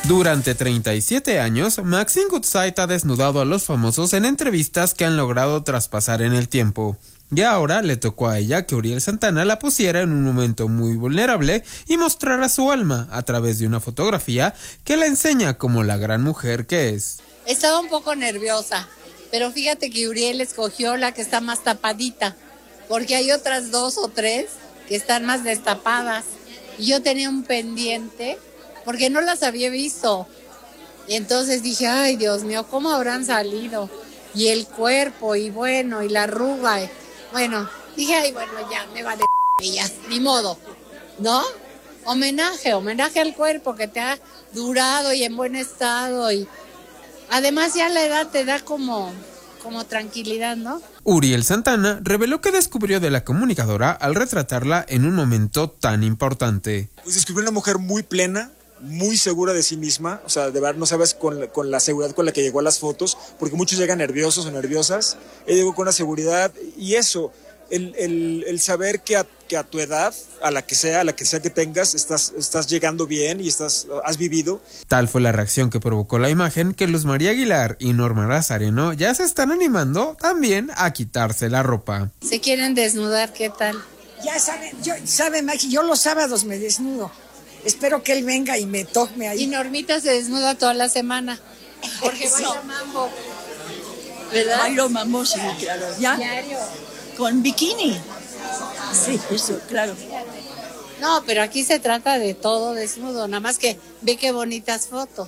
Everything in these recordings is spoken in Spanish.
Durante 37 años, Maxine Goodside ha desnudado a los famosos en entrevistas que han logrado traspasar en el tiempo. Y ahora le tocó a ella que Uriel Santana la pusiera en un momento muy vulnerable y mostrara su alma a través de una fotografía que la enseña como la gran mujer que es. Estaba un poco nerviosa, pero fíjate que Uriel escogió la que está más tapadita, porque hay otras 2 o 3 que están más destapadas. Y yo tenía un pendiente porque no las había visto. Y entonces dije, ay, Dios mío, ¿cómo habrán salido? Y el cuerpo, y bueno, y la arruga. Bueno, dije, ay, bueno, ya, me vale ellas, ni modo, ¿no? Homenaje al cuerpo que te ha durado y en buen estado. Y además ya la edad te da como tranquilidad, ¿no? Uriel Santana reveló que descubrió de la comunicadora al retratarla en un momento tan importante. Pues descubrí una mujer muy plena, muy segura de sí misma, o sea, de verdad no sabes con la seguridad con la que llegó a las fotos, porque muchos llegan nerviosos o nerviosas, ella llegó con una seguridad y eso, el saber que a tu edad, a la que sea que tengas, estás llegando bien y has vivido. Tal fue la reacción que provocó la imagen que Luz María Aguilar y Norma Lazareno ya se están animando también a quitarse la ropa. ¿Se quieren desnudar? ¿Qué tal? Ya sabe Maxi, yo los sábados me desnudo. Espero que él venga y me toque ahí. Y Normita se desnuda toda la semana, porque baila mambo, ¿verdad? Bailo mambo, sí, claro. ¿Ya? Diario. Con bikini. Sí, eso, claro. No, pero aquí se trata de todo desnudo, nada más que ve qué bonitas fotos.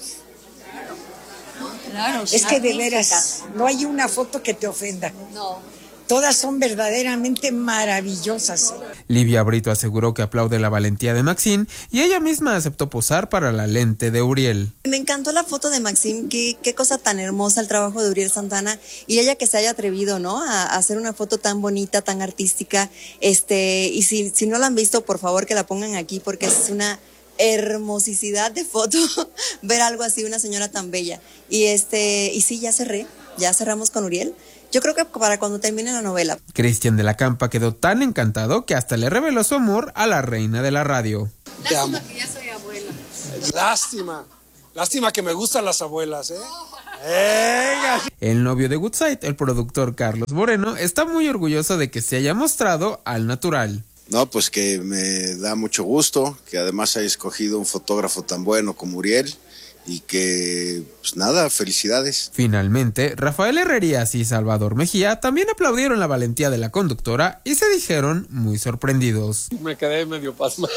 Claro. Es que de veras, no hay una foto que te ofenda. No. Todas son verdaderamente maravillosas. Livia Brito aseguró que aplaude la valentía de Maxine y ella misma aceptó posar para la lente de Uriel. Me encantó la foto de Maxine, qué cosa tan hermosa el trabajo de Uriel Santana y ella que se haya atrevido, ¿no? A hacer una foto tan bonita, tan artística. Y si no la han visto, por favor que la pongan aquí porque es una hermosicidad de foto ver algo así, una señora tan bella. Y sí, ya cerramos con Uriel. Yo creo que para cuando termine la novela. Cristian de la Campa quedó tan encantado que hasta le reveló su amor a la reina de la radio. Lástima que ya soy abuela. Lástima que me gustan las abuelas, ¿eh? El novio de Goodside, el productor Carlos Moreno, está muy orgulloso de que se haya mostrado al natural. No, pues que me da mucho gusto, que además haya escogido un fotógrafo tan bueno como Uriel. Y que, pues nada, felicidades. Finalmente, Rafael Herrerías y Salvador Mejía también aplaudieron la valentía de la conductora y se dijeron muy sorprendidos. Me quedé medio pasmado.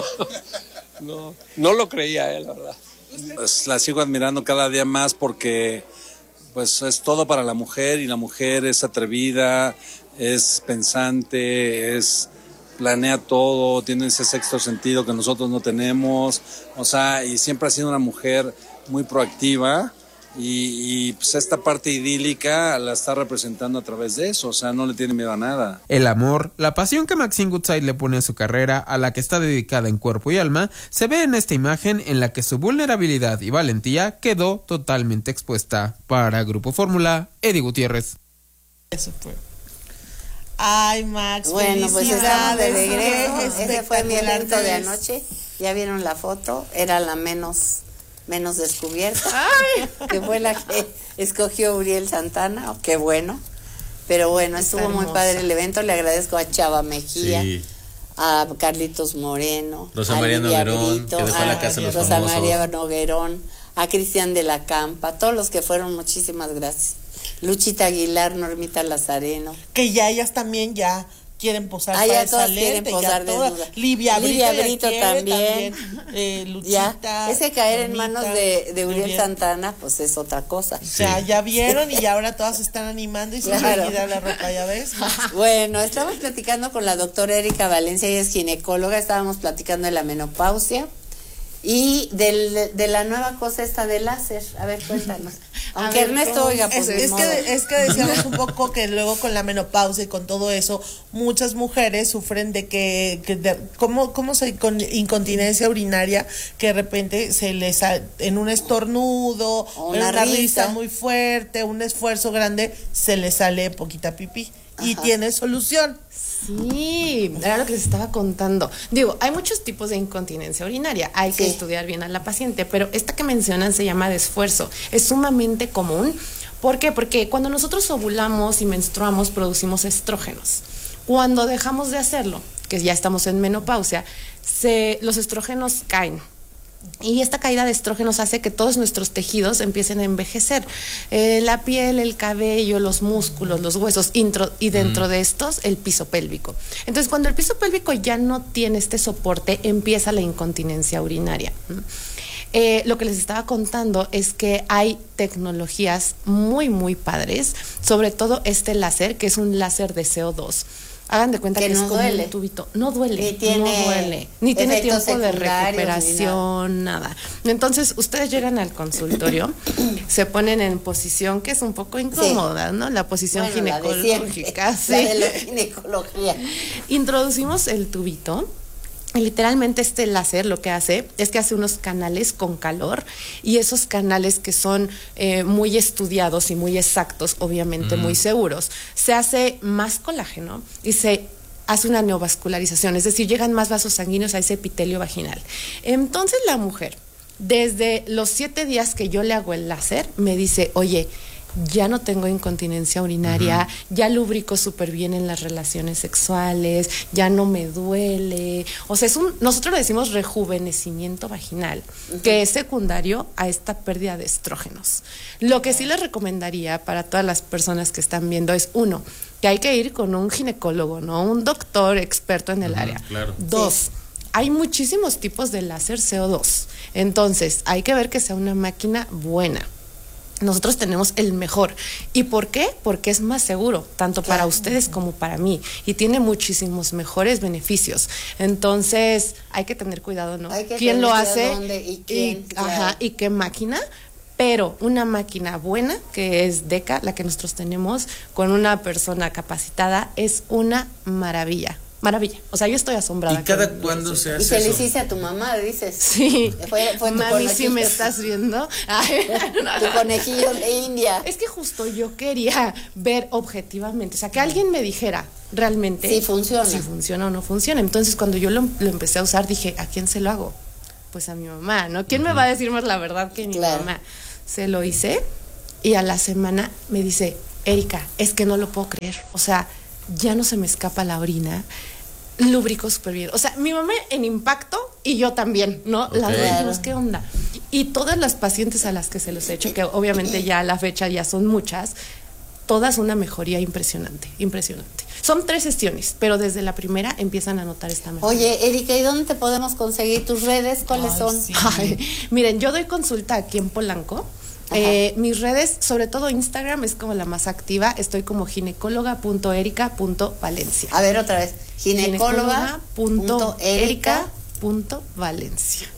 No lo creía, la verdad. Pues la sigo admirando cada día más porque pues es todo para la mujer y la mujer es atrevida, es pensante, planea todo, tiene ese sexto sentido que nosotros no tenemos, o sea, y siempre ha sido una mujer muy proactiva y pues esta parte idílica la está representando a través de eso, o sea, no le tiene miedo a nada. El amor, la pasión que Maxine Goodside le pone a su carrera, a la que está dedicada en cuerpo y alma, se ve en esta imagen en la que su vulnerabilidad y valentía quedó totalmente expuesta. Para Grupo Fórmula, Eddie Gutiérrez. Eso fue. Ay, Max, bueno, pues estamos de regreso. Ese fue mi evento de anoche. Ya vieron la foto, era la menos descubierta. Ay. Que fue la que escogió Uriel Santana. Qué bueno. Pero bueno, estuvo muy padre el evento. Le agradezco a Chava Mejía, sí, a Carlitos Moreno, Rosa María Noguerón, que dejó la casa de los Rosa famosos. María Noguerón, a Cristian de la Campa, todos los que fueron, muchísimas gracias. Luchita Aguilar, Normita Lazareno. Que ya ellas también ya quieren posar para esa lente. Livia Brito también. Luchita. Ya, ese caer en manos de Uriel Santana, pues es otra cosa. Sí. O sea, ya vieron y ya ahora todas se están animando y se les olvida la ropa, ya ves. Bueno, estamos platicando con la doctora Erika Valencia, ella es ginecóloga, estábamos platicando de la menopausia. Y de la nueva cosa esta de láser, a ver, cuéntanos. Aunque Ernesto oiga, pues es que decíamos un poco que luego con la menopausia y con todo eso, muchas mujeres sufren de con incontinencia urinaria, que de repente se les en un estornudo, una risa muy fuerte, un esfuerzo grande, se les sale poquita pipí. y tiene solución. Sí, era lo que les estaba contando. Digo, hay muchos tipos de incontinencia urinaria, hay que estudiar bien a la paciente, pero esta que mencionan se llama de esfuerzo, es sumamente común. ¿Por qué? Porque cuando nosotros ovulamos y menstruamos producimos estrógenos. Cuando dejamos de hacerlo, que ya estamos en menopausia, los estrógenos caen. Y esta caída de estrógenos hace que todos nuestros tejidos empiecen a envejecer. La piel, el cabello, los músculos, los huesos, y dentro de estos, el piso pélvico. Entonces, cuando el piso pélvico ya no tiene este soporte, empieza la incontinencia urinaria. Lo que les estaba contando es que hay tecnologías muy, muy padres, sobre todo este láser, que es un láser de CO2. Hagan de cuenta que no es como duele. un tubito. No duele. Ni tiene efectos tiempo de secundarios, recuperación, nada. Entonces, ustedes llegan al consultorio, se ponen en posición que es un poco incómoda, ¿no? La posición ginecológica. La de la ginecología. Introducimos el tubito. Literalmente este láser lo que hace es que hace unos canales con calor, y esos canales que son muy estudiados y muy exactos, obviamente muy seguros, se hace más colágeno y se hace una neovascularización, es decir, llegan más vasos sanguíneos a ese epitelio vaginal. Entonces la mujer, desde los 7 días que yo le hago el láser, me dice, oye, ya no tengo incontinencia urinaria, ya lubrico súper bien en las relaciones sexuales, ya no me duele. O sea, nosotros le decimos rejuvenecimiento vaginal, que es secundario a esta pérdida de estrógenos. Lo que sí les recomendaría para todas las personas que están viendo es, 1, que hay que ir con un ginecólogo, ¿no? Un doctor experto en el área. Claro. 2, hay muchísimos tipos de láser CO2. Entonces, hay que ver que sea una máquina buena. Nosotros tenemos el mejor. ¿Y por qué? Porque es más seguro, tanto para ustedes como para mí, y tiene muchísimos mejores beneficios. Entonces, hay que tener cuidado, ¿no? ¿Quién lo hace? ¿Dónde y quién? ¿Y qué máquina? Pero una máquina buena, que es DECA, la que nosotros tenemos, con una persona capacitada, es una maravilla. Maravilla. O sea, yo estoy asombrada. ¿Y cada cuándo se hace eso? Y se eso? le hiciste a tu mamá, dices. Sí. Fue tu mami, si me estás viendo. Tu conejillo de India. Es que justo yo quería ver objetivamente, o sea, que alguien me dijera realmente si funciona. Si funciona o no funciona. Entonces, cuando yo lo empecé a usar, dije, ¿a quién se lo hago? Pues a mi mamá, ¿no? ¿Quién me va a decir más la verdad que mi mamá? Se lo hice, y a la semana me dice, Erika, es que no lo puedo creer. O sea, ya no se me escapa la orina, lubrico súper bien. O sea, mi mamá en impacto y yo también, ¿no? Okay. Las dos dijimos, ¿qué onda? Y todas las pacientes a las que se los he hecho, que obviamente ya a la fecha ya son muchas, todas una mejoría impresionante, impresionante. Son 3 sesiones, pero desde la primera empiezan a notar esta mejoría. Oye, Erika, ¿y dónde te podemos conseguir tus redes? ¿Cuáles son? Sí. Miren, yo doy consulta aquí en Polanco. Mis redes, sobre todo Instagram, es como la más activa. Estoy como ginecóloga.erica.valencia. A ver, otra vez. ginecóloga.erica.valencia.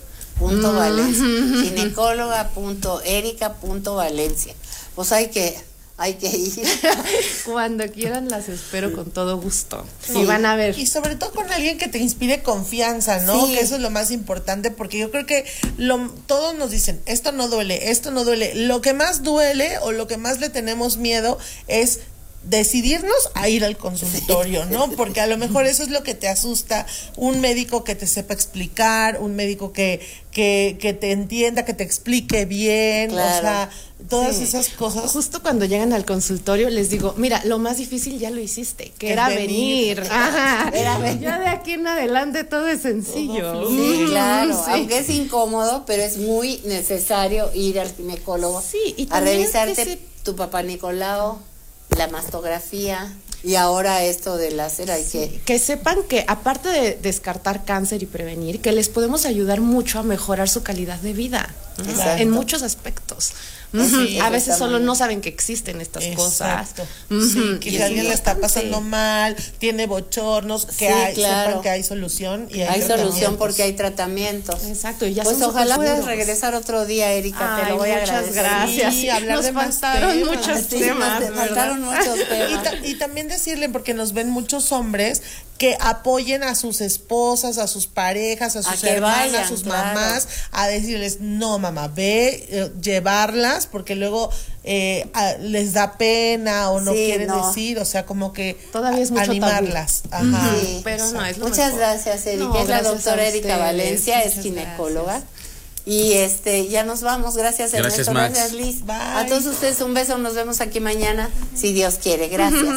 Ginecóloga.erica.valencia. Pues hay que ir. Cuando quieran las espero con todo gusto. Sí. Y van a ver. Y sobre todo con alguien que te inspire confianza, ¿no? Sí. Que eso es lo más importante, porque yo creo que todos nos dicen, esto no duele, esto no duele. Lo que más duele o lo que más le tenemos miedo es decidirnos a ir al consultorio, ¿no? Porque a lo mejor eso es lo que te asusta, un médico que te sepa explicar, un médico que te entienda, que te explique bien, claro. O sea, todas esas cosas. Justo cuando llegan al consultorio les digo, mira, lo más difícil ya lo hiciste, que era venir. Ajá. Ya de aquí en adelante todo es sencillo. Sí, claro, Sí. aunque es incómodo, pero es muy necesario ir al ginecólogo a revisarte tu papá Nicolau, la mastografía, y ahora esto del láser. Hay que sepan que aparte de descartar cáncer y prevenir, que les podemos ayudar mucho a mejorar su calidad de vida. Exacto. En muchos aspectos. Sí, a veces solo no saben que existen estas cosas. Sí, que si alguien le está pasando mal, tiene bochornos, que sepan que hay solución. Y hay solución porque hay tratamiento. Exacto. Y ya pues ojalá puedas regresar otro día, Erika. Te lo voy a agradecer. Muchas gracias. Sí, hablar nos de faltaron muchos temas. Faltaron muchos temas. Y también decirle, porque nos ven muchos hombres, que apoyen a sus esposas, a sus parejas, a sus hermanas, a sus mamás, a decirles, no, mamá, mamá, ve, llevarlas, porque luego les da pena o no quieren decir, o sea, como que todavía es mucho animarlas. Tabú. Ajá. Sí. Pero no, es lo Muchas mejor. gracias, Erika. No, es la gracias doctora a Erika ustedes. Valencia, es Muchas ginecóloga. gracias. Y ya nos vamos. Gracias, Gracias, Ernesto. Max. Gracias, Liz. Bye. A todos ustedes un beso. Nos vemos aquí mañana, si Dios quiere. Gracias.